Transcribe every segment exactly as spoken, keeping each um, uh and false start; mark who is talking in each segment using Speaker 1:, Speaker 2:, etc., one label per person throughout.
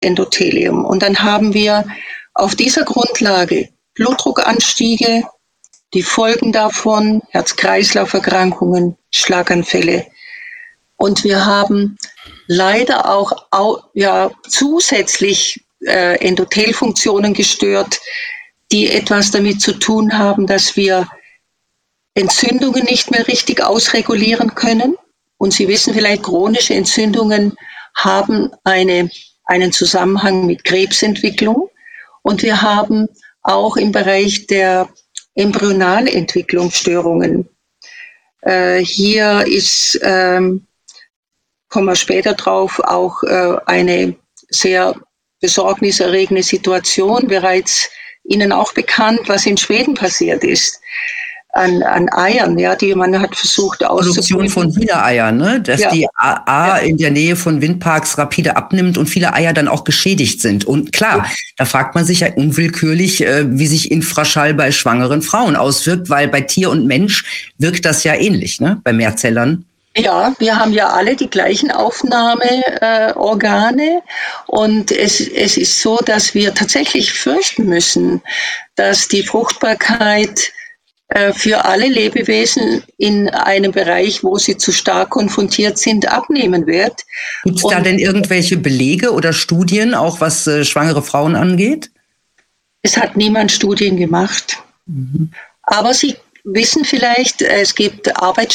Speaker 1: Endothelium. Und dann haben wir auf dieser Grundlage Blutdruckanstiege, die Folgen davon, Herz-Kreislauf-Erkrankungen, Schlaganfälle. Und wir haben leider auch, auch ja, zusätzlich äh, Endothelfunktionen gestört, die etwas damit zu tun haben, dass wir Entzündungen nicht mehr richtig ausregulieren können. Und Sie wissen vielleicht, chronische Entzündungen haben eine, einen Zusammenhang mit Krebsentwicklung. Und wir haben auch im Bereich der Embryonalentwicklung Störungen. Äh, hier ist, ähm, kommen wir später drauf, auch äh, eine sehr besorgniserregende Situation, bereits Ihnen auch bekannt, was in Schweden passiert ist. An, an Eiern, ja, die man hat versucht
Speaker 2: auszubringen. Produktion von Hühnereiern, ne? Dass ja. die A, A ja. in der Nähe von Windparks rapide abnimmt und viele Eier dann auch geschädigt sind. Und klar, ja. da fragt man sich ja unwillkürlich, äh, wie sich Infraschall bei schwangeren Frauen auswirkt, weil bei Tier und Mensch wirkt das ja ähnlich, ne? Bei Mehrzellern.
Speaker 1: Ja, wir haben ja alle die gleichen Aufnahmeorgane äh, und es, es ist so, dass wir tatsächlich fürchten müssen, dass die Fruchtbarkeit für alle Lebewesen in einem Bereich, wo sie zu stark konfrontiert sind, abnehmen wird.
Speaker 2: Gibt es da denn irgendwelche Belege oder Studien, auch was äh, schwangere Frauen angeht?
Speaker 1: Es hat niemand Studien gemacht. Mhm. Aber Sie wissen vielleicht, es gibt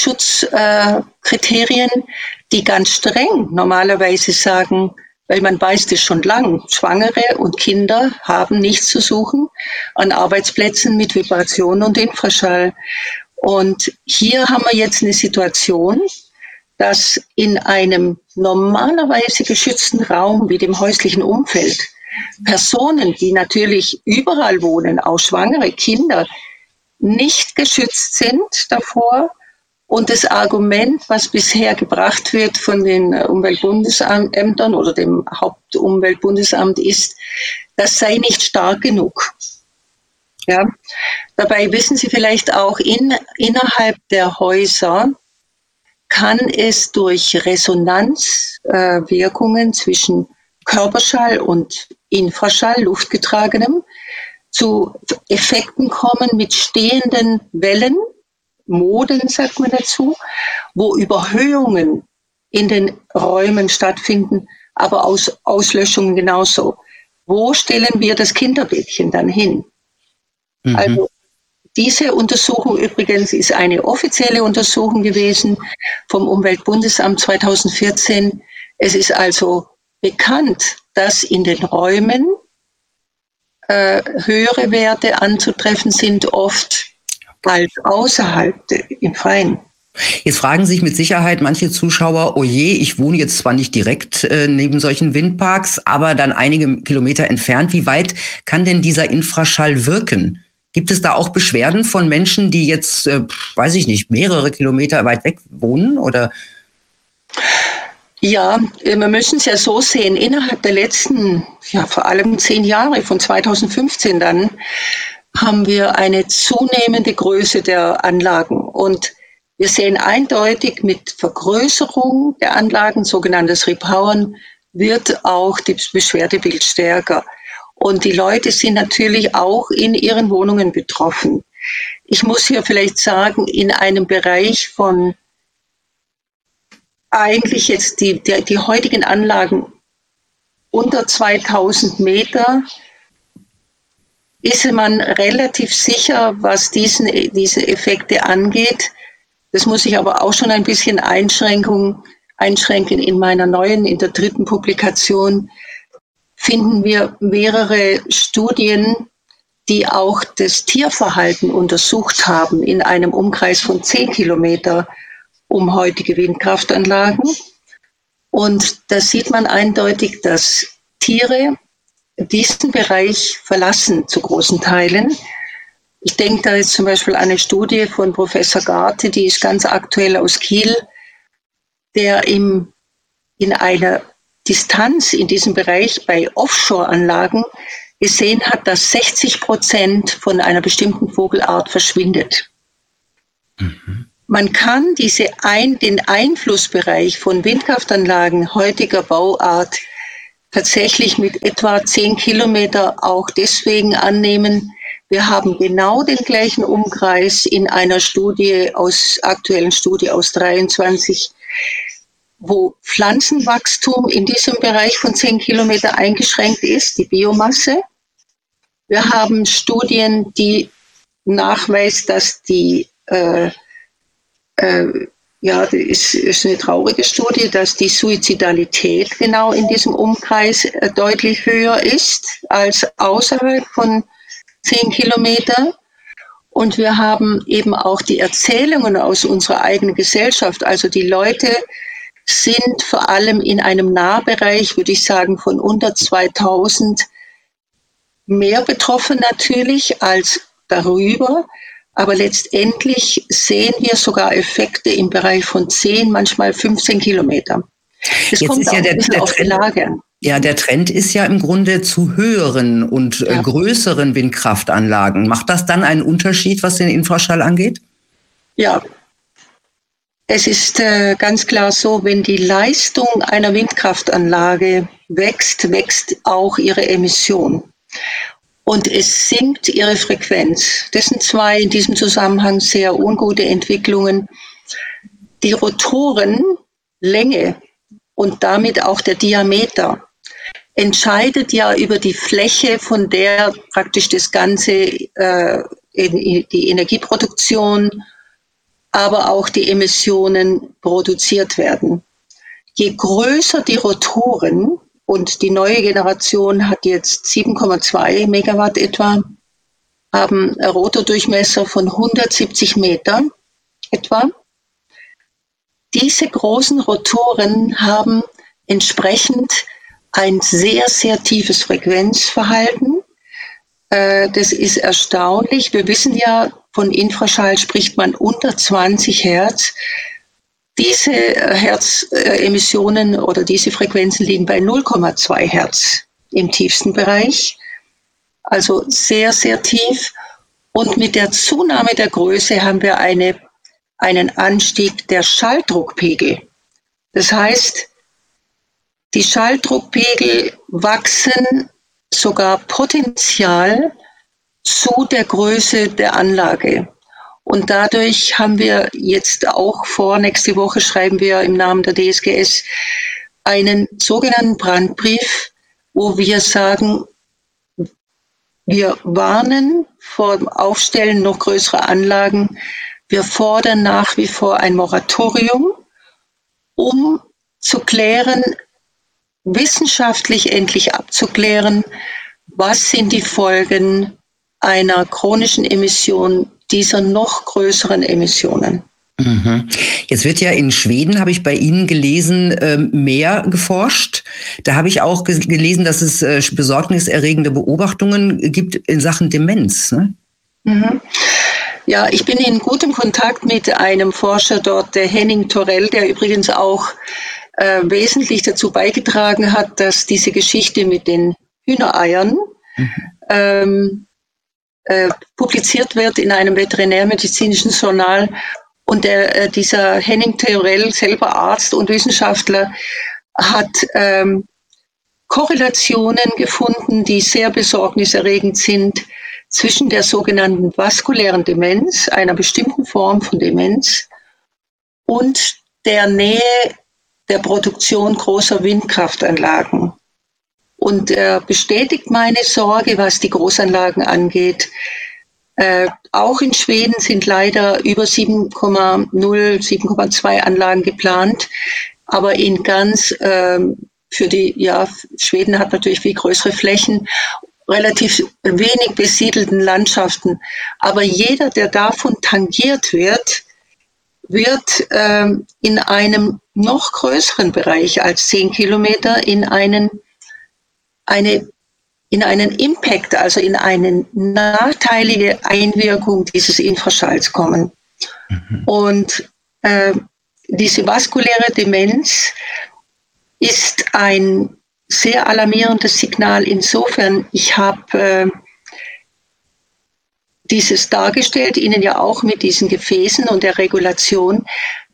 Speaker 1: Arbeitsschutzkriterien, äh, die ganz streng normalerweise sagen, weil man weiß das schon lang, Schwangere und Kinder haben nichts zu suchen an Arbeitsplätzen mit Vibration und Infraschall. Und hier haben wir jetzt eine Situation, dass in einem normalerweise geschützten Raum wie dem häuslichen Umfeld Personen, die natürlich überall wohnen, auch schwangere Kinder, nicht geschützt sind davor. Und das Argument, was bisher gebracht wird von den Umweltbundesämtern oder dem Hauptumweltbundesamt ist, das sei nicht stark genug. Ja. Dabei wissen Sie vielleicht auch, in, innerhalb der Häuser kann es durch Resonanzwirkungen äh, zwischen Körperschall und Infraschall, luftgetragenem, zu Effekten kommen mit stehenden Wellen, Moden sagt man dazu, wo Überhöhungen in den Räumen stattfinden, aber Aus, Auslöschungen genauso. Wo stellen wir das Kinderbettchen dann hin? Mhm. Also diese Untersuchung übrigens ist eine offizielle Untersuchung gewesen vom Umweltbundesamt zweitausendvierzehn. Es ist also bekannt, dass in den Räumen äh, höhere Werte anzutreffen sind, oft als außerhalb im Freien.
Speaker 2: Jetzt fragen sich mit Sicherheit manche Zuschauer, oh je, ich wohne jetzt zwar nicht direkt äh, neben solchen Windparks, aber dann einige Kilometer entfernt. Wie weit kann denn dieser Infraschall wirken? Gibt es da auch Beschwerden von Menschen, die jetzt, äh, weiß ich nicht, mehrere Kilometer weit weg wohnen? Oder?
Speaker 1: Ja, wir müssen es ja so sehen, innerhalb der letzten, ja vor allem zehn Jahre, von zweitausendfünfzehn dann, haben wir eine zunehmende Größe der Anlagen. Und wir sehen eindeutig, mit Vergrößerung der Anlagen, sogenanntes Repowern, wird auch das Beschwerdebild stärker. Und die Leute sind natürlich auch in ihren Wohnungen betroffen. Ich muss hier vielleicht sagen, in einem Bereich von eigentlich jetzt die, die, die heutigen Anlagen unter zweitausend Meter, ist man relativ sicher, was diesen, diese Effekte angeht. Das muss ich aber auch schon ein bisschen Einschränkung, einschränken. In meiner neuen, in der dritten Publikation finden wir mehrere Studien, die auch das Tierverhalten untersucht haben in einem Umkreis von zehn Kilometer um heutige Windkraftanlagen. Und da sieht man eindeutig, dass Tiere diesen Bereich verlassen zu großen Teilen. Ich denke da jetzt zum Beispiel an eine Studie von Professor Garte, die ist ganz aktuell aus Kiel, der im, in einer Distanz in diesem Bereich bei Offshore-Anlagen gesehen hat, dass sechzig Prozent von einer bestimmten Vogelart verschwindet. Mhm. Man kann diese ein, den Einflussbereich von Windkraftanlagen heutiger Bauart tatsächlich mit etwa zehn Kilometer auch deswegen annehmen, wir haben genau den gleichen Umkreis in einer Studie aus, aktuellen Studie aus dreiundzwanzig, wo Pflanzenwachstum in diesem Bereich von zehn Kilometer eingeschränkt ist, die Biomasse. Wir haben Studien, die nachweisen, dass die, äh, äh, ja, das ist, ist eine traurige Studie, dass die Suizidalität genau in diesem Umkreis äh, deutlich höher ist als außerhalb von zehn Kilometer. Und wir haben eben auch die Erzählungen aus unserer eigenen Gesellschaft. Also die Leute sind vor allem in einem Nahbereich, würde ich sagen, von unter zweitausend mehr betroffen natürlich als darüber. Aber letztendlich sehen wir sogar Effekte im Bereich von zehn, manchmal fünfzehn Kilometer. Das
Speaker 2: Jetzt
Speaker 1: kommt
Speaker 2: ist
Speaker 1: auch
Speaker 2: ja der,
Speaker 1: ein bisschen
Speaker 2: der
Speaker 1: auf die
Speaker 2: Trend,
Speaker 1: Lage an.
Speaker 2: ja, der Trend ist ja im Grunde zu höheren und äh,
Speaker 1: Ja.
Speaker 2: größeren Windkraftanlagen. Macht das dann einen Unterschied, was den Infraschall angeht?
Speaker 1: Ja, es ist äh, ganz klar so, wenn die Leistung einer Windkraftanlage wächst, wächst auch ihre Emission. Und es sinkt ihre Frequenz. Das sind zwei in diesem Zusammenhang sehr ungute Entwicklungen. Die Rotorenlänge und damit auch der Diameter entscheidet ja über die Fläche, von der praktisch das Ganze, äh, die Energieproduktion, aber auch die Emissionen produziert werden. Je größer die Rotoren, und die neue Generation hat jetzt sieben Komma zwei Megawatt etwa, haben einen Rotordurchmesser von hundertsiebzig Metern etwa. Diese großen Rotoren haben entsprechend ein sehr, sehr tiefes Frequenzverhalten. Das ist erstaunlich. Wir wissen ja, von Infraschall spricht man unter zwanzig Hertz. Diese Hertz-Emissionen oder diese Frequenzen liegen bei null Komma zwei Hertz im tiefsten Bereich. Also sehr, sehr tief. Und mit der Zunahme der Größe haben wir eine, einen Anstieg der Schalldruckpegel. Das heißt, die Schalldruckpegel wachsen sogar potenzial zu der Größe der Anlage. Und dadurch haben wir jetzt auch vor, nächste Woche schreiben wir im Namen der D S G S einen sogenannten Brandbrief, wo wir sagen, wir warnen vor dem Aufstellen noch größerer Anlagen. Wir fordern nach wie vor ein Moratorium, um zu klären, wissenschaftlich endlich abzuklären, was sind die Folgen einer chronischen Emission dieser noch größeren Emissionen.
Speaker 2: Mhm. Jetzt wird ja in Schweden, habe ich bei Ihnen gelesen, mehr geforscht. Da habe ich auch gelesen, dass es besorgniserregende Beobachtungen gibt in Sachen Demenz. Ne?
Speaker 1: Mhm. Ja, ich bin in gutem Kontakt mit einem Forscher dort, der Henning Torell, der übrigens auch äh, wesentlich dazu beigetragen hat, dass diese Geschichte mit den Hühnereiern mhm. ähm, äh, publiziert wird in einem veterinärmedizinischen Journal. Und der, äh, dieser Henning Torell, selber Arzt und Wissenschaftler, hat ähm, Korrelationen gefunden, die sehr besorgniserregend sind zwischen der sogenannten vaskulären Demenz, einer bestimmten Form von Demenz, und der Nähe der Produktion großer Windkraftanlagen. Und er bestätigt meine Sorge, was die Großanlagen angeht. Äh, auch in Schweden sind leider über sieben Komma null, sieben Komma zwei Anlagen geplant, aber in ganz, äh, für die, ja, Schweden hat natürlich viel größere Flächen, relativ wenig besiedelten Landschaften. Aber jeder, der davon tangiert wird, wird äh, in einem noch größeren Bereich als zehn Kilometer in einen, eine, in einen Impact, also in eine nachteilige Einwirkung dieses Infraschalls kommen. Mhm. Und äh, diese vaskuläre Demenz ist ein sehr alarmierendes Signal insofern. Ich habe äh, dieses dargestellt, Ihnen ja auch mit diesen Gefäßen und der Regulation.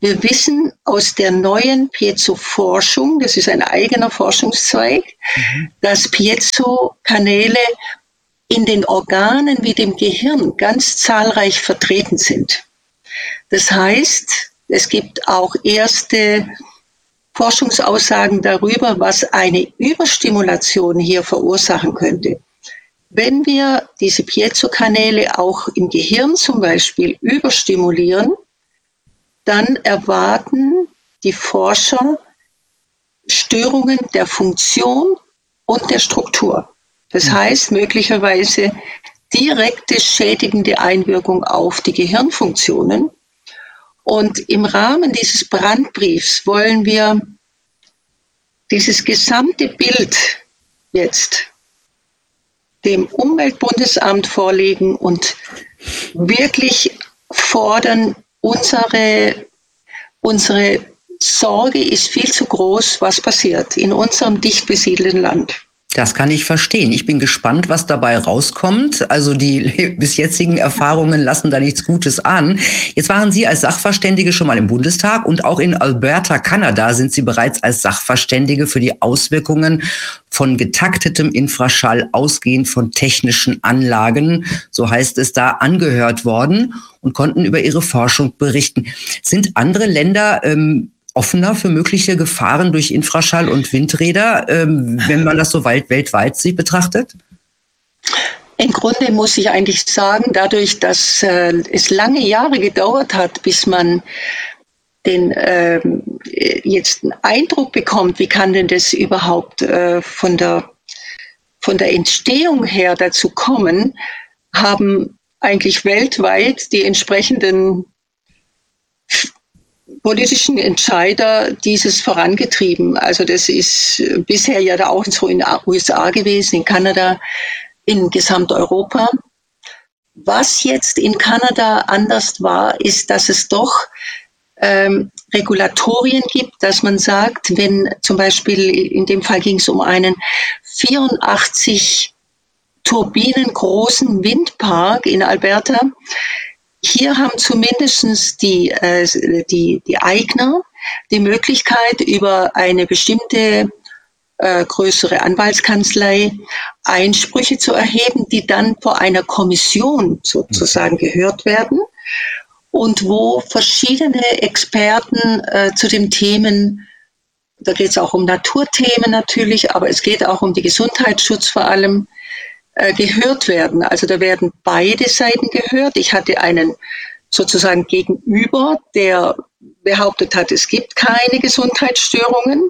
Speaker 1: Wir wissen aus der neuen Piezo-Forschung, das ist ein eigener Forschungszweig, mhm. dass Piezo-Kanäle in den Organen wie dem Gehirn ganz zahlreich vertreten sind. Das heißt, es gibt auch erste Forschungsaussagen darüber, was eine Überstimulation hier verursachen könnte. Wenn wir diese Piezo-Kanäle auch im Gehirn zum Beispiel überstimulieren, dann erwarten die Forscher Störungen der Funktion und der Struktur. Das heißt möglicherweise direkte schädigende Einwirkung auf die Gehirnfunktionen. Und im Rahmen dieses Brandbriefs wollen wir dieses gesamte Bild jetzt dem Umweltbundesamt vorlegen und wirklich fordern, unsere, unsere Sorge ist viel zu groß, was passiert in unserem dicht besiedelten Land.
Speaker 2: Das kann ich verstehen. Ich bin gespannt, was dabei rauskommt. Also die bis jetzigen Erfahrungen lassen da nichts Gutes an. Jetzt waren Sie als Sachverständige schon mal im Bundestag und auch in Alberta, Kanada, sind Sie bereits als Sachverständige für die Auswirkungen von getaktetem Infraschall ausgehend von technischen Anlagen, so heißt es da, angehört worden und konnten über Ihre Forschung berichten. Sind andere Länder ähm, offener für mögliche Gefahren durch Infraschall und Windräder, ähm, wenn man das so weit, weltweit sich betrachtet?
Speaker 1: Im Grunde muss ich eigentlich sagen, dadurch, dass äh, es lange Jahre gedauert hat, bis man den äh, jetzt einen Eindruck bekommt, wie kann denn das überhaupt äh, von der von der Entstehung her dazu kommen, haben eigentlich weltweit die entsprechenden politischen Entscheider dieses vorangetrieben. Also das ist bisher ja da auch so in den U S A gewesen, in Kanada, in Gesamteuropa. Was jetzt in Kanada anders war, ist, dass es doch ähm, Regulatorien gibt, dass man sagt, wenn zum Beispiel, in dem Fall ging es um einen vierundachtzig Turbinen großen Windpark in Alberta. Hier haben zumindest die, äh, die, die Eigner die Möglichkeit, über eine bestimmte äh, größere Anwaltskanzlei Einsprüche zu erheben, die dann vor einer Kommission sozusagen gehört werden und wo verschiedene Experten äh, zu den Themen, da geht es auch um Naturthemen natürlich, aber es geht auch um den Gesundheitsschutz vor allem, gehört werden. Also da werden beide Seiten gehört. Ich hatte einen sozusagen Gegenüber, der behauptet hat, es gibt keine Gesundheitsstörungen,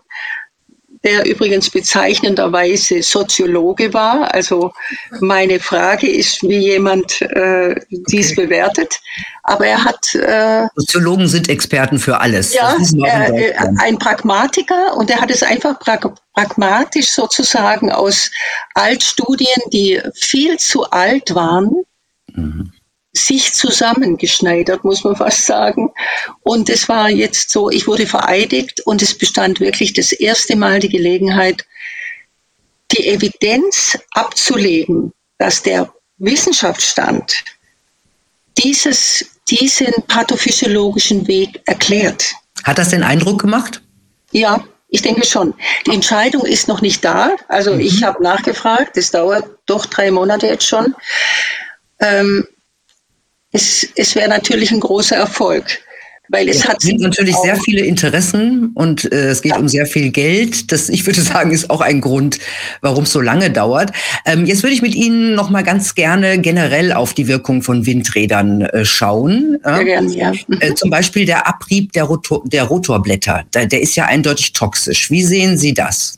Speaker 1: der übrigens bezeichnenderweise Soziologe war. Also meine Frage ist, wie jemand äh, dies okay. bewertet. Aber er hat... Äh,
Speaker 2: Soziologen sind Experten für alles.
Speaker 1: Ja, äh, ein Pragmatiker, und er hat es einfach prag- pragmatisch sozusagen aus Altstudien, die viel zu alt waren, mhm. sich zusammengeschneidert, muss man fast sagen. Und es war jetzt so, ich wurde vereidigt und es bestand wirklich das erste Mal die Gelegenheit, die Evidenz abzulegen, dass der Wissenschaftsstand dieses, diesen pathophysiologischen Weg erklärt.
Speaker 2: Hat das den Eindruck gemacht?
Speaker 1: Ja, ich denke schon. Die Entscheidung ist noch nicht da. Also mhm. ich habe nachgefragt, das dauert doch drei Monate jetzt schon. Ähm, Es, es wäre natürlich ein großer Erfolg, weil es ja, hat...
Speaker 2: Es sind natürlich sehr viele Interessen und äh, es geht ja. um sehr viel Geld. Das, ich würde sagen, ist auch ein Grund, warum es so lange dauert. Ähm, jetzt würde ich mit Ihnen noch mal ganz gerne generell auf die Wirkung von Windrädern äh, schauen. Ja? Sehr gerne, ja. Mhm. Äh, zum Beispiel der Abrieb der, Rotor, der Rotorblätter, der, der ist ja eindeutig toxisch. Wie sehen Sie das?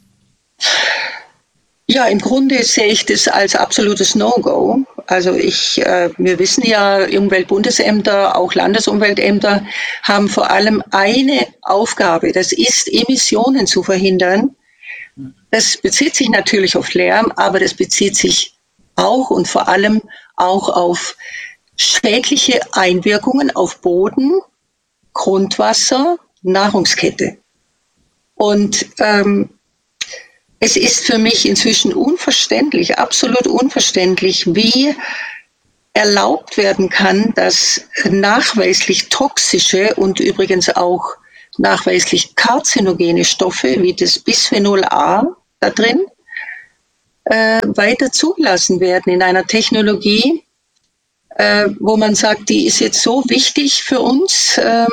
Speaker 1: Ja, im Grunde sehe ich das als absolutes No-Go. Also ich, äh, wir wissen ja, Umweltbundesämter, auch Landesumweltämter haben vor allem eine Aufgabe, das ist, Emissionen zu verhindern. Das bezieht sich natürlich auf Lärm, aber das bezieht sich auch und vor allem auch auf schädliche Einwirkungen auf Boden, Grundwasser, Nahrungskette. Und ähm, es ist für mich inzwischen unverständlich, absolut unverständlich, wie erlaubt werden kann, dass nachweislich toxische und übrigens auch nachweislich karzinogene Stoffe wie das Bisphenol A da drin äh, weiter zugelassen werden in einer Technologie, äh, wo man sagt, die ist jetzt so wichtig für uns, äh,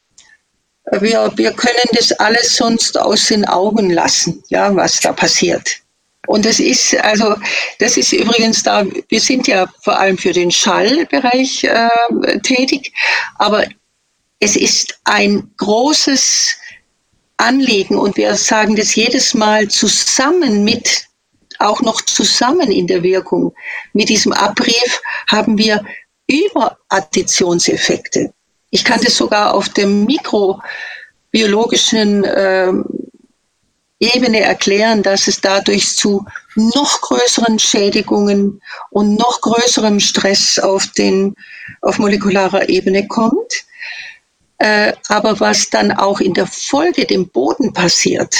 Speaker 1: wir, wir können das alles sonst aus den Augen lassen, ja, was da passiert. Und das ist, also, das ist übrigens da, wir sind ja vor allem für den Schallbereich äh, tätig, aber es ist ein großes Anliegen und wir sagen das jedes Mal zusammen mit, auch noch zusammen in der Wirkung. Mit diesem Abrief haben wir Überadditionseffekte. Ich kann das sogar auf der mikrobiologischen äh, Ebene erklären, dass es dadurch zu noch größeren Schädigungen und noch größerem Stress auf, den, auf molekularer Ebene kommt. Äh, aber was dann auch in der Folge dem Boden passiert,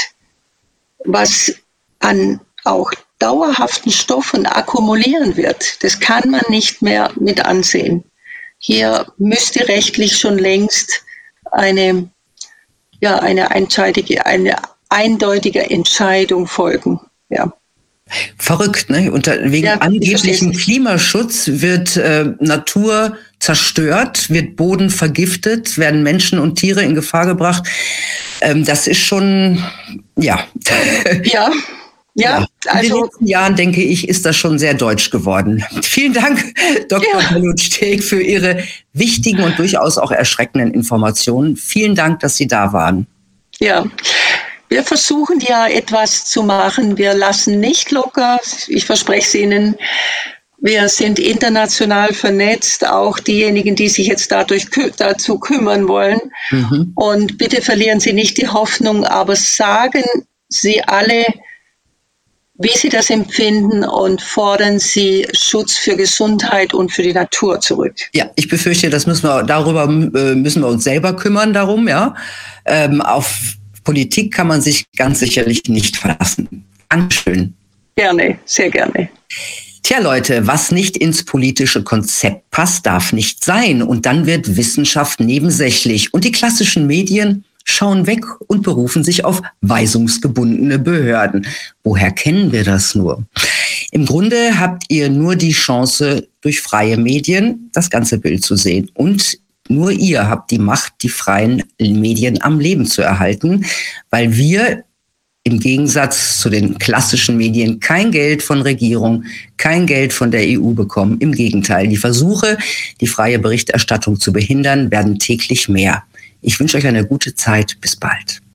Speaker 1: was an auch dauerhaften Stoffen akkumulieren wird, das kann man nicht mehr mit ansehen. Hier müsste rechtlich schon längst eine, ja, eine eindeutige, eine eindeutige Entscheidung folgen. Ja.
Speaker 2: Verrückt, ne? Unter, wegen ja, angeblichem Klimaschutz wird äh, Natur zerstört, wird Boden vergiftet, werden Menschen und Tiere in Gefahr gebracht. Ähm, das ist schon, ja.
Speaker 1: Ja. Ja,
Speaker 2: ja, in also, den letzten Jahren, denke ich, ist das schon sehr deutsch geworden. Vielen Dank, Doktor Ja. Steg, für Ihre wichtigen und durchaus auch erschreckenden Informationen. Vielen Dank, dass Sie da waren.
Speaker 1: Ja, wir versuchen ja etwas zu machen. Wir lassen nicht locker. Ich verspreche es Ihnen. Wir sind international vernetzt, auch diejenigen, die sich jetzt dadurch dazu kümmern wollen. Mhm. Und bitte verlieren Sie nicht die Hoffnung, aber sagen Sie alle, wie Sie das empfinden und fordern Sie Schutz für Gesundheit und für die Natur zurück.
Speaker 2: Ja, ich befürchte, das müssen wir, darüber äh, müssen wir uns selber kümmern darum, ja. Ähm, auf Politik kann man sich ganz sicherlich nicht verlassen. Dankeschön.
Speaker 1: Gerne, sehr gerne.
Speaker 2: Tja, Leute, was nicht ins politische Konzept passt, darf nicht sein. Und dann wird Wissenschaft nebensächlich. Und die klassischen Medien schauen weg und berufen sich auf weisungsgebundene Behörden. Woher kennen wir das nur? Im Grunde habt ihr nur die Chance, durch freie Medien das ganze Bild zu sehen. Und nur ihr habt die Macht, die freien Medien am Leben zu erhalten, weil wir im Gegensatz zu den klassischen Medien kein Geld von Regierung, kein Geld von der E U bekommen. Im Gegenteil, die Versuche, die freie Berichterstattung zu behindern, werden täglich mehr. Ich wünsche euch eine gute Zeit. Bis bald.